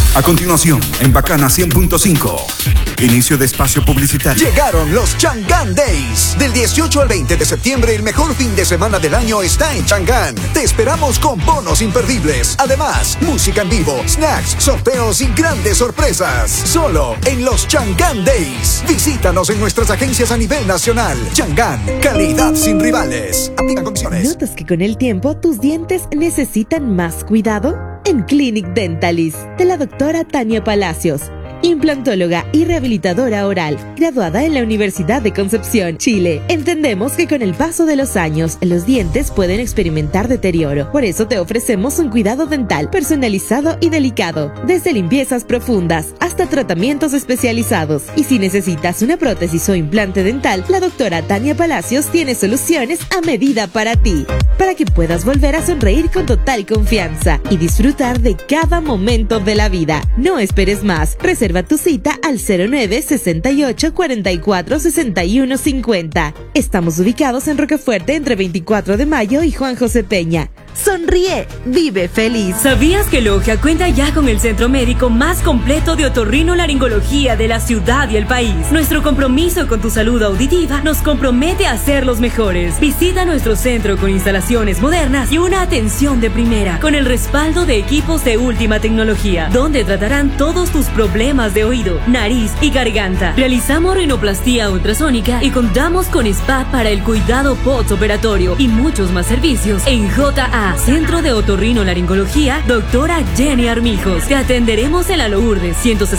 A continuación, en Bacana 100.5, inicio de espacio publicitario. Llegaron los Chang'an Days. Del 18 al 20 de septiembre, el mejor fin de semana del año está en Chang'an. Te esperamos con bonos imperdibles. Además, música en vivo, snacks, sorteos y grandes sorpresas. Solo en los Chang'an Days. Visítanos en nuestras agencias a nivel nacional. Chang'an, calidad sin rivales. Aplican condiciones. ¿Notas que con el tiempo tus dientes necesitan más cuidado? En Clinic Dentalis, de la doctora Tania Palacios, implantóloga y rehabilitadora oral, graduada en la Universidad de Concepción, Chile. Entendemos que con el paso de los años, los dientes pueden experimentar deterioro. Por eso te ofrecemos un cuidado dental personalizado y delicado, desde limpiezas profundas hasta tratamientos especializados. Y si necesitas una prótesis o implante dental, la doctora Tania Palacios tiene soluciones a medida para ti, para que puedas volver a sonreír con total confianza y disfrutar de cada momento de la vida. No esperes más. Reserva tu cita al 09 68 44 61 50. Estamos ubicados en Rocafuerte entre 24 de mayo y Juan José Peña. Sonríe, vive feliz. ¿Sabías que Logia cuenta ya con el centro médico más completo de otorrinolaringología de la ciudad y el país? Nuestro compromiso con tu salud auditiva nos compromete a ser los mejores. Visita nuestro centro con instalaciones modernas y una atención de primera, con el respaldo de equipos de última tecnología, donde tratarán todos tus problemas de oído, nariz y garganta. Realizamos rinoplastía ultrasónica y contamos con spa para el cuidado postoperatorio y muchos más servicios en JA Centro de Otorrinolaringología, doctora Jenny Armijos. Te atenderemos en la Lourdes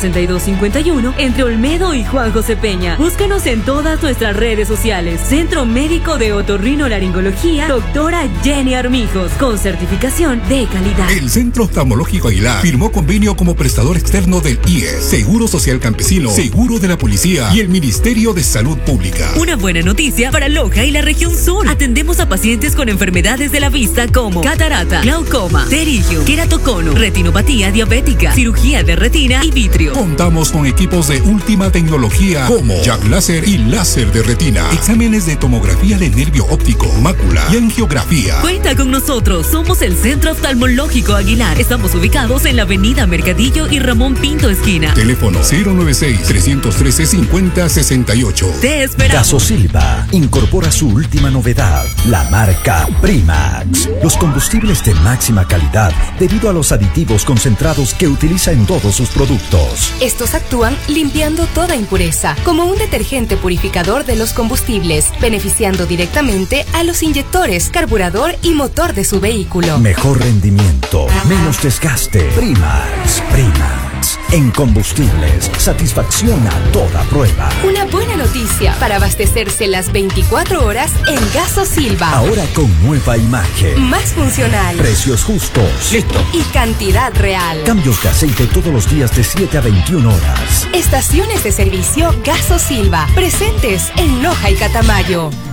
16251 entre Olmedo y Juan José Peña. Búscanos en todas nuestras redes sociales. Centro Médico de Otorrinolaringología, doctora Jenny Armijos, con certificación de calidad. El Centro Oftalmológico Aguilar firmó convenio como prestador externo del IES, Seguro Social Campesino, Seguro de la Policía y el Ministerio de Salud Pública. Una buena noticia para Loja y la región sur. Atendemos a pacientes con enfermedades de la vista como catarata, glaucoma, pterigio, queratocono, retinopatía diabética, cirugía de retina y vitrio. Contamos con equipos de última tecnología como Jack Láser y láser de retina, exámenes de tomografía de nervio óptico, mácula y angiografía. Cuenta con nosotros, somos el Centro Oftalmológico Aguilar. Estamos ubicados en la avenida Mercadillo y Ramón Pinto esquina. Teléfono 096-313-5068. Te esperamos. Gasosilva incorpora su última novedad, la marca Primax. Los combustibles de máxima calidad debido a los aditivos concentrados que utiliza en todos sus productos. Estos actúan limpiando toda impureza, como un detergente purificador de los combustibles, beneficiando directamente a los inyectores, carburador y motor de su vehículo. Mejor rendimiento, menos desgaste. Primax. En combustibles, satisfacción a toda prueba. Una buena noticia para abastecerse las 24 horas en Gasosilva. Ahora con nueva imagen. Más funcional. Precios justos. Listo. Y cantidad real. Cambios de aceite todos los días de 7 a 21 horas. Estaciones de servicio Gasosilva. Presentes en Loja y Catamayo.